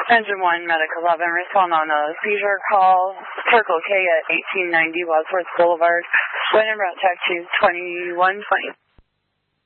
Engine 1, Medic 11, respond on a seizure call, Circle K at 1890 Wadsworth Boulevard, when en route taxi 2120.